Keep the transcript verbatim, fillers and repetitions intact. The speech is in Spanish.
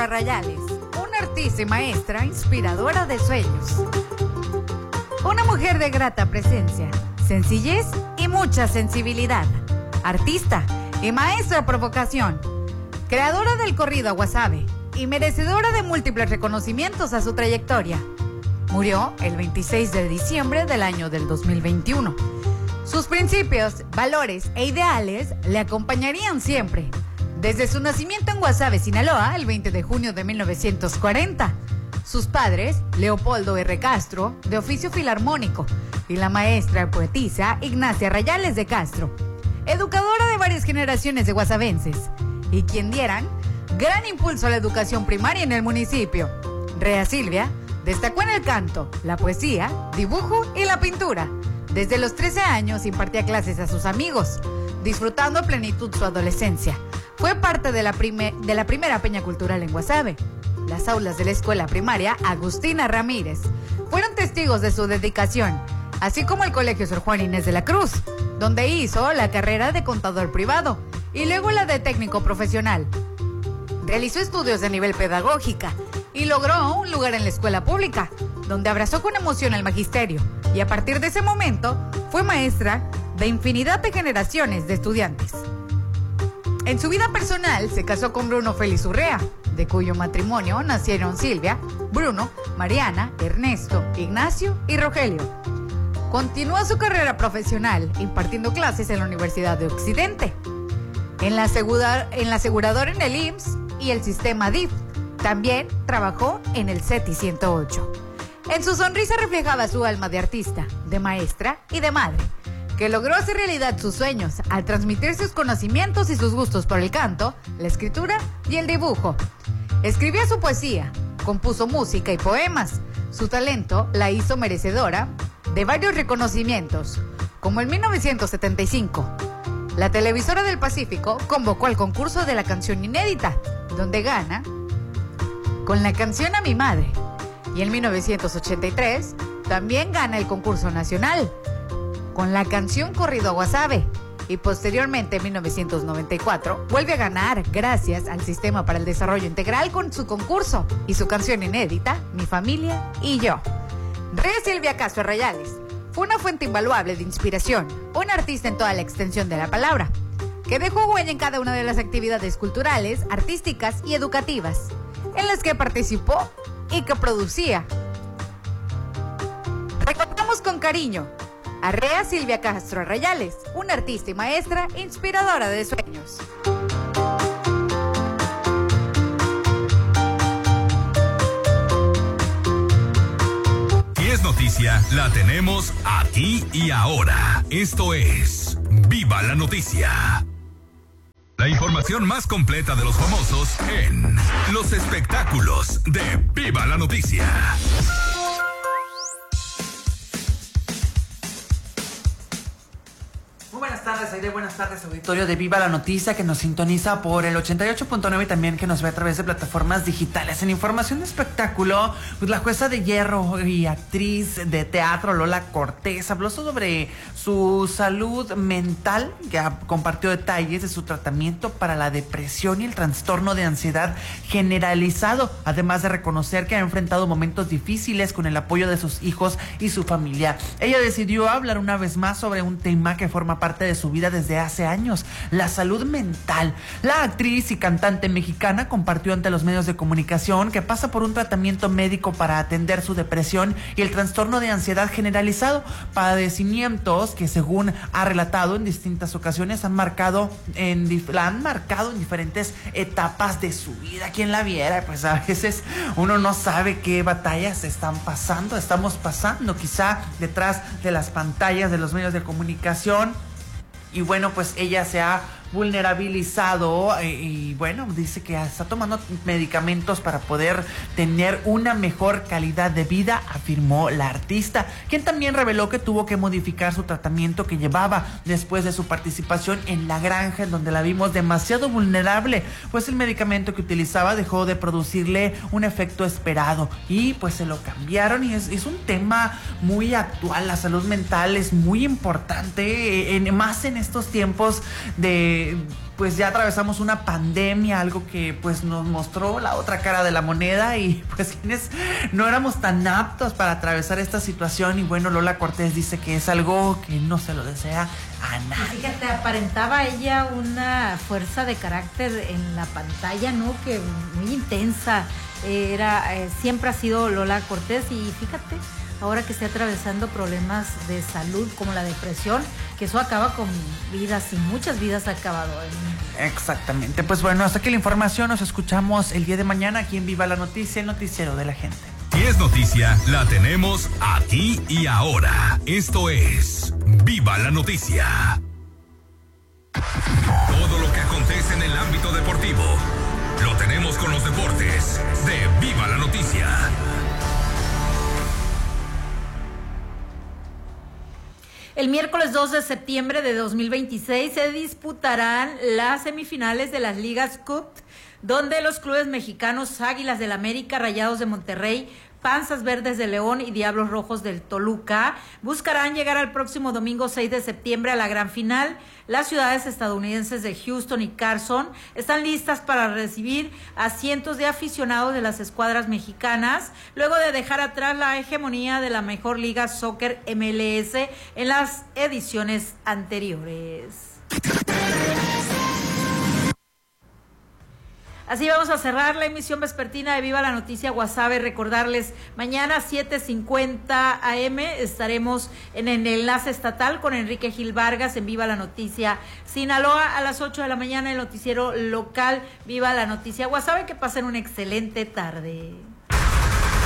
Arrayales, una artista y maestra inspiradora de sueños. Una mujer de grata presencia, sencillez y mucha sensibilidad. Artista y maestra por vocación. Creadora del corrido a Guasave y merecedora de múltiples reconocimientos a su trayectoria. Murió el veintiséis de diciembre del año del dos mil veintiuno. Sus principios, valores e ideales le acompañarían siempre. Desde su nacimiento en Guasave, Sinaloa, el veinte de junio de mil novecientos cuarenta. Sus padres, Leopoldo R. Castro, de oficio filarmónico, y la maestra poetisa Ignacia Arrayales de Castro, educadora de varias generaciones de guasavenses, y quien dieran gran impulso a la educación primaria en el municipio. Rea Silvia destacó en el canto, la poesía, dibujo y la pintura. Desde los trece años impartía clases a sus amigos, disfrutando a plenitud su adolescencia. Fue parte de la, prime, de la primera peña cultural en Guasave. Las aulas de la escuela primaria Agustina Ramírez fueron testigos de su dedicación, así como el colegio Sor Juan Inés de la Cruz, donde hizo la carrera de contador privado y luego la de técnico profesional. Realizó estudios de nivel pedagógica y logró un lugar en la escuela pública, donde abrazó con emoción el magisterio, y a partir de ese momento fue maestra de infinidad de generaciones de estudiantes. En su vida personal se casó con Bruno Félix Urrea, de cuyo matrimonio nacieron Silvia, Bruno, Mariana, Ernesto, Ignacio y Rogelio. Continuó su carrera profesional impartiendo clases en la Universidad de Occidente, en la, asegura, en la aseguradora en el I M S S y el sistema D I F. También trabajó en el CETI ciento ocho. En su sonrisa reflejaba su alma de artista, de maestra y de madre, que logró hacer realidad sus sueños al transmitir sus conocimientos y sus gustos por el canto, la escritura y el dibujo. Escribía su poesía, compuso música y poemas. Su talento la hizo merecedora de varios reconocimientos, como en mil novecientos setenta y cinco. La televisora del Pacífico convocó al concurso de la canción inédita, donde gana con la canción A mi madre. Y en mil novecientos ochenta y tres también gana el concurso nacional con la canción Corrido a Guasave, y posteriormente en mil novecientos noventa y cuatro vuelve a ganar gracias al Sistema para el Desarrollo Integral con su concurso y su canción inédita Mi familia y yo. Rea Silvia Castro Arrayales fue una fuente invaluable de inspiración, una artista en toda la extensión de la palabra, que dejó huella en cada una de las actividades culturales, artísticas y educativas en las que participó y que producía. Recordamos con cariño a Rea Silvia Castro Arrayales, una artista y maestra inspiradora de sueños. Si es noticia, la tenemos aquí y ahora. Esto es Viva la Noticia. La información más completa de los famosos en los espectáculos de Viva la Noticia. Buenas tardes, Aire, buenas tardes, auditorio de Viva la Noticia, que nos sintoniza por el ochenta y ocho punto nueve y también que nos ve a través de plataformas digitales. En información de espectáculo, pues la jueza de hierro y actriz de teatro Lola Cortés habló sobre su salud mental, que compartió detalles de su tratamiento para la depresión y el trastorno de ansiedad generalizado, además de reconocer que ha enfrentado momentos difíciles con el apoyo de sus hijos y su familia. Ella decidió hablar una vez más sobre un tema que forma parte de su vida desde hace años, la salud mental. La actriz y cantante mexicana compartió ante los medios de comunicación que pasa por un tratamiento médico para atender su depresión y el trastorno de ansiedad generalizado, padecimientos que, según ha relatado en distintas ocasiones, han marcado en, la han marcado en diferentes etapas de su vida. Quien la viera, pues a veces uno no sabe qué batallas están pasando, estamos pasando quizá detrás de las pantallas de los medios de comunicación. Y bueno, pues ella se ha vulnerabilizado y, y bueno, dice que está tomando medicamentos para poder tener una mejor calidad de vida, afirmó la artista, quien también reveló que tuvo que modificar su tratamiento que llevaba después de su participación en La Granja, en donde la vimos demasiado vulnerable, pues el medicamento que utilizaba dejó de producirle un efecto esperado y pues se lo cambiaron. Y es, es un tema muy actual. La salud mental es muy importante, en, más en estos tiempos de pues ya atravesamos una pandemia, algo que pues nos mostró la otra cara de la moneda y pues quienes no éramos tan aptos para atravesar esta situación. Y bueno, Lola Cortés dice que es algo que no se lo desea a nadie. Fíjate, aparentaba ella una fuerza de carácter en la pantalla, ¿no? Que muy intensa. Era, eh, siempre ha sido Lola Cortés y fíjate, ahora que está atravesando problemas de salud como la depresión, que eso acaba con vidas y muchas vidas ha acabado. En... Exactamente. Pues bueno, hasta aquí la información. Nos escuchamos el día de mañana aquí en Viva la Noticia, el noticiero de la gente. Si es noticia, la tenemos aquí y ahora. Esto es Viva la Noticia. Todo lo que acontece en el ámbito deportivo lo tenemos con los deportes de Viva la Noticia. El miércoles dos de septiembre de dos mil veintiséis se disputarán las semifinales de las Ligas Cup, donde los clubes mexicanos Águilas del América, Rayados de Monterrey, Panzas Verdes de León y Diablos Rojos del Toluca buscarán llegar al próximo domingo seis de septiembre a la gran final. Las ciudades estadounidenses de Houston y Carson están listas para recibir a cientos de aficionados de las escuadras mexicanas, luego de dejar atrás la hegemonía de la mejor liga soccer M L S en las ediciones anteriores. Así vamos a cerrar la emisión vespertina de Viva la Noticia Guasave. Recordarles, mañana siete cincuenta a eme estaremos en el enlace estatal con Enrique Gil Vargas en Viva la Noticia Sinaloa. A las ocho de la mañana el noticiero local Viva la Noticia Guasave. Que pasen una excelente tarde.